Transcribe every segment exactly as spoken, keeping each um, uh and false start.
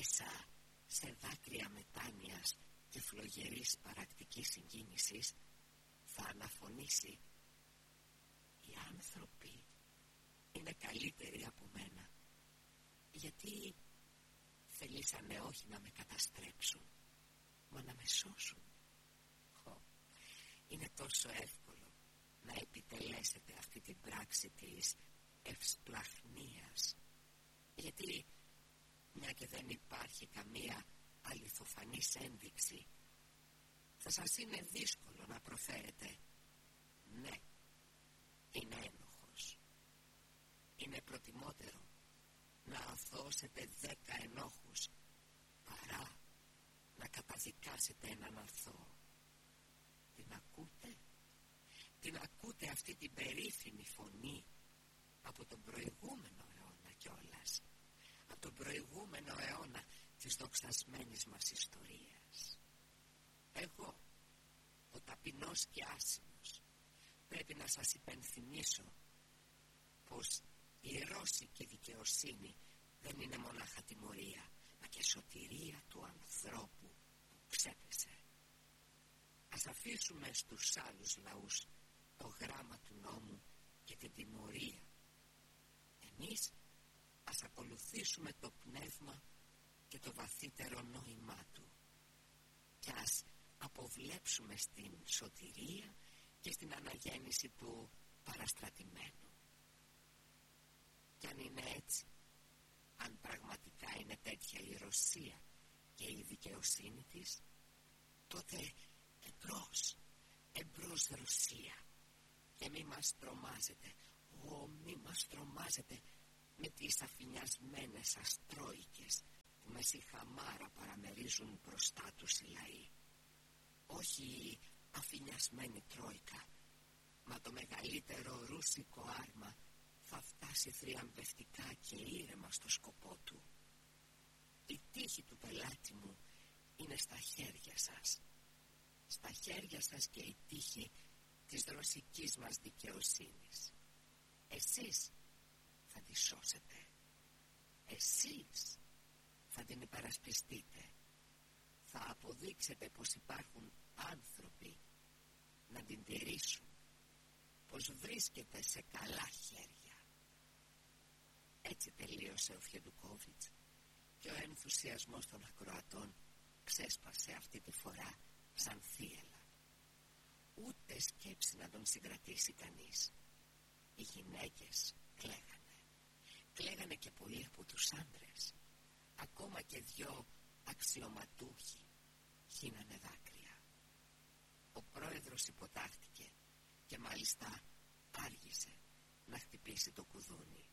μέσα σε δάκρυα μετάνοιας και φλογερής παρακτικής συγκίνησης θα αναφωνήσει: οι άνθρωποι είναι καλύτεροι από μένα, γιατί θελήσανε όχι να με καταστρέψουν, μα να με σώσουν. Χω, είναι τόσο εύκολο να επιτελέσετε αυτή την πράξη της ευσπλαχνίας, γιατί μια και δεν υπάρχει καμία αληθοφανής ένδειξη, θα σας είναι δύσκολο να προφέρετε: ναι, είναι ένοχος. Είναι προτιμότερο να αθώσετε δέκα ενόχους παρά να καταδικάσετε έναν αθώο. Την ακούτε? Την ακούτε αυτή την περίφημη φωνή από τον προηγούμενο αιώνα κιόλας, από τον προηγούμενο αιώνα της δοξασμένης μας ιστορίας. Εγώ, ο ταπεινός και άσημος, πρέπει να σας υπενθυμίσω πως η ρώση και δικαιοσύνη δεν είναι μονάχα τιμωρία, μα και σωτηρία του ανθρώπου που ξέπεσε. Ας αφήσουμε στους άλλους λαούς το γράμμα του νόμου και την τιμωρία. Εμείς ας ακολουθήσουμε το πνεύμα και το βαθύτερο νόημά του και ας αποβλέψουμε στην σωτηρία και στην αναγέννηση του παραστρατημένου. Κι αν είναι έτσι, αν πραγματικά είναι τέτοια η Ρωσία και η δικαιοσύνη της, τότε εμπρός, εμπρός Ρωσία, και μη μας τρομάζετε, ω μη μας τρομάζετε με τις αφηνιασμένες αστρόικες που με σιχαμάρα παραμερίζουν μπροστά τους οι λαοί. Όχι αφηνιασμένη τρόικα, μα το μεγαλύτερο ρούσικο άρμα θα φτάσει θριαμβευτικά και ήρεμα στο σκοπό του. Η τύχη του πελάτη μου είναι στα χέρια σας. Στα χέρια σας και η τύχη της ρωσικής μας δικαιοσύνης. Εσείς θα τη σώσετε. Εσείς θα την υπερασπιστείτε. Θα αποδείξετε πως υπάρχουν άνθρωποι να την τηρήσουν, πως βρίσκεται σε καλά χέρια. Έτσι τελείωσε ο Φιεντουκόβιτς και ο ενθουσιασμός των ακροατών ξέσπασε αυτή τη φορά σαν θύελλα. Ούτε σκέψη να τον συγκρατήσει κανείς. Οι γυναίκες κλαίγανε. Κλαίγανε και πολλοί από τους άντρες. Ακόμα και δυο αξιωματούχοι χύνανε δάκρυα. Ο πρόεδρος υποτάχθηκε και μάλιστα άργησε να χτυπήσει το κουδούνι.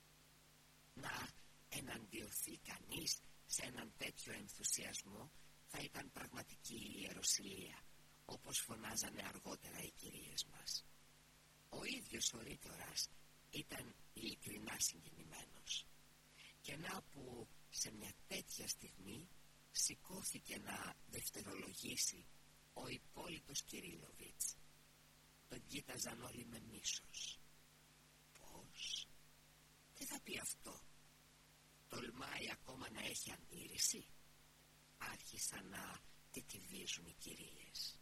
Να εναντιωθεί κανείς σε έναν τέτοιο ενθουσιασμό θα ήταν πραγματική ιεροσυλία, όπως φωνάζανε αργότερα οι κυρίες μας. Ο ίδιος ο ρήτορας ήταν ειλικρινά συγκινημένος. Και να που σε μια τέτοια στιγμή σηκώθηκε να δευτερολογήσει ο υπόλοιπος Κυρίλοβιτς. Τον κοίταζαν όλοι με μίσος. Πώς? Τι θα πει αυτό? Τολμάει ακόμα να έχει αντίρρηση? Άρχισαν να τιτιβίζουν οι κυρίες.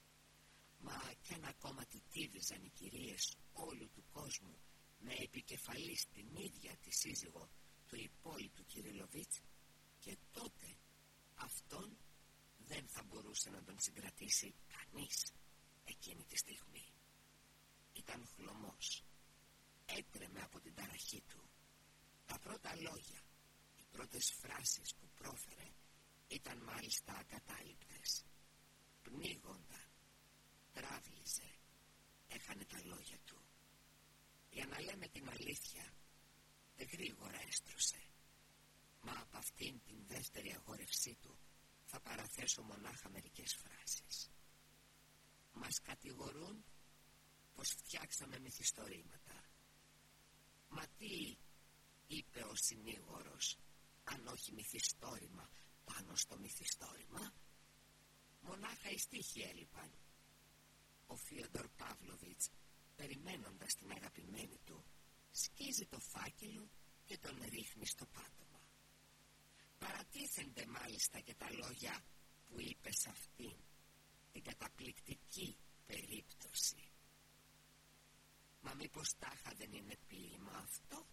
Μα κι αν ακόμα τιτίβιζαν οι κυρίες όλου του κόσμου με επικεφαλής την ίδια τη σύζυγο του υπόλοιπου Κυρίλοβιτς, και τότε αυτόν δεν θα μπορούσε να τον συγκρατήσει κανείς εκείνη τη στιγμή. Ήταν χλωμός. Έτρεμε από την ταραχή του. Τα πρώτα λόγια, οι πρώτες φράσεις που πρόφερε ήταν μάλιστα ακατάληπτες. Πνίγονταν, τράβλιζε, έχανε τα λόγια του. Για να λέμε την αλήθεια, γρήγορα έστρωσε. Μα από αυτήν την δεύτερη αγόρευσή του θα παραθέσω μονάχα μερικές φράσεις. Μας κατηγορούν πως φτιάξαμε μυθιστορήματα. Μα τι είπε ο συνήγορος, αν όχι μυθιστόρημα πάνω στο μυθιστόρημα? Μονάχα οι στίχοι έλειπαν. Ο Φίοντορ Παύλοβιτς, περιμένοντας την αγαπημένη του, σκίζει το φάκελο και τον ρίχνει στο πάτωμα. Παρατίθεται κάθενται μάλιστα και τα λόγια που είπε σε αυτήν την καταπληκτική περίπτωση. Μα μήπως τάχα δεν είναι ποίημα αυτό?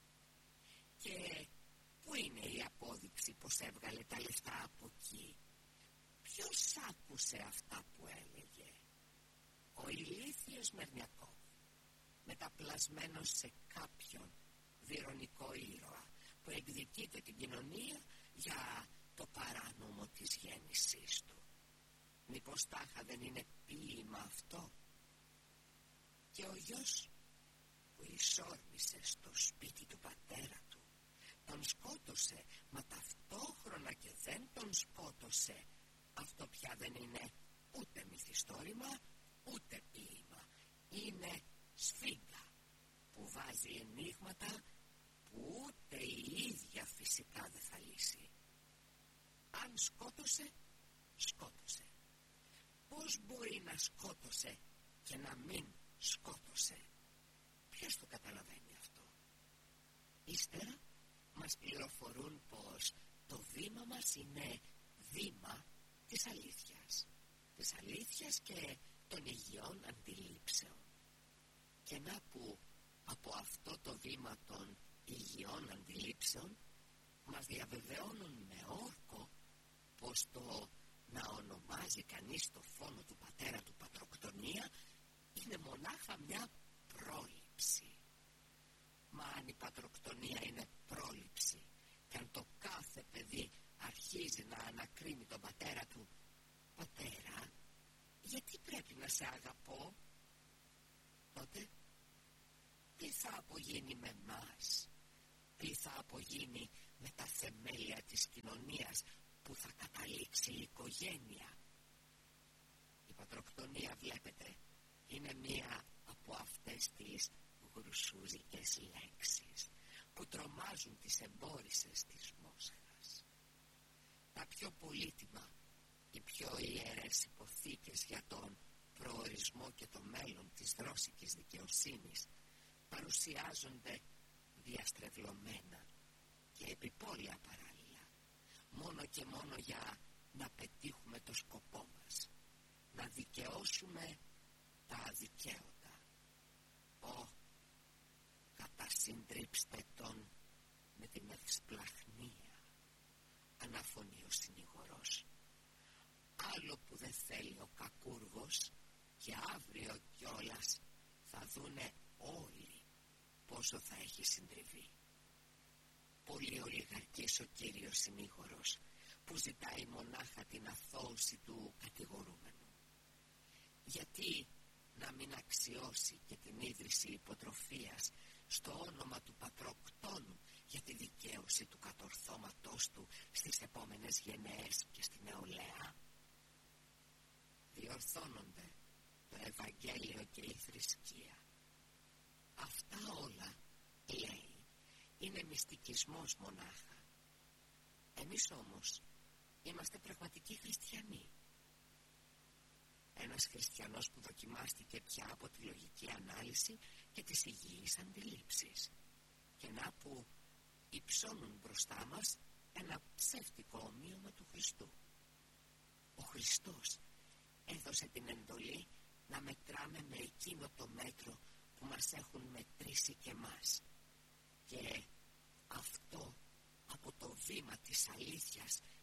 Και πού είναι η απόδειξη πως έβγαλε τα λεφτά από εκεί? Ποιος άκουσε αυτά που έλεγε? Ο ηλίθιος Μερνιακόβ, μεταπλασμένος σε κάποιον διρωνικό ήρωα που εκδικείται την κοινωνία για το παράνομο της γέννησής του. Μήπως τάχα δεν είναι ποίημα αυτό? Και ο γιος που εισόρμησε στο σπίτι του πατέρα του, τον σκότωσε, μα ταυτόχρονα και δεν τον σκότωσε. Αυτό πια δεν είναι ούτε μυθιστόρημα, ούτε ποίημα. Είναι σφίγγα που βάζει ενίγματα που ούτε η ίδια φυσικά δεν θα λύσει. Αν σκότωσε, σκότωσε. Πώς μπορεί να σκότωσε και να μην σκότωσε? Ποιος το καταλαβαίνει αυτό? Ύστερα μας πληροφορούν πως το βήμα μας είναι βήμα της αλήθειας. Της αλήθειας και των υγιών αντιλήψεων. Και να που από αυτό το βήμα των υγιών αντιλήψεων μας διαβεβαιώνουν με όρκο πως το να ονομάζει κανείς το φόνο του πατέρα του πατροκτονία είναι μονάχα μια πρόληψη. Μα αν η πατροκτονία είναι πρόληψη και αν το κάθε παιδί αρχίζει να ανακρίνει τον πατέρα του, πατέρα, γιατί πρέπει να σε αγαπώ? Τότε τι θα απογίνει με μας? Τι θα απογίνει με τα θεμέλια της κοινωνίας που θα καταλήξει η οικογένεια? Η πατροκτονία, βλέπετε, είναι μία από αυτές τις γρουσούζικες λέξεις που τρομάζουν τις εμπόρισσες της Μόσχας. Τα πιο πολύτιμα, οι πιο ιερές υποθήκες για τον προορισμό και το μέλλον της ρώσικης δικαιοσύνης παρουσιάζονται διαστρεβλωμένα και επιπόλαια παράλληλα, μόνο και μόνο για να πετύχουμε το σκοπό μας, να δικαιώσουμε τα αδικαίωτα. Ω, κατασυντρίψτε τον με την ευσπλαχνία, αναφωνεί ο συνηγορός. Άλλο που δεν θέλει ο κακούργος, και αύριο κιόλας θα δούνε όλοι πόσο θα έχει συντριβεί. Πολύ ολιγαρκής ο κύριος συνήγορος που ζητάει μονάχα την αθώωση του κατηγορούμενου. Γιατί να μην αξιώσει και την ίδρυση υποτροφίας στο όνομα του πατροκτόνου για τη δικαίωση του κατορθώματός του στις επόμενες γενναίες και στη νεολαία? Διορθώνονται το Ευαγγέλιο και η θρησκεία. Αυτά όλα, λέει, είναι μυστικισμός μονάχα. Εμείς όμως είμαστε πραγματικοί χριστιανοί. Ένας χριστιανός που δοκιμάστηκε πια από τη λογική ανάλυση και τις υγιείς αντιλήψεις. Και να που υψώνουν μπροστά μας ένα ψεύτικο ομοίωμα του Χριστού. Ο Χριστός έδωσε την εντολή να μετράμε με εκείνο το μέτρο που μας έχουν μετρήσει και μας. Και αυτό από το βήμα της αλήθειας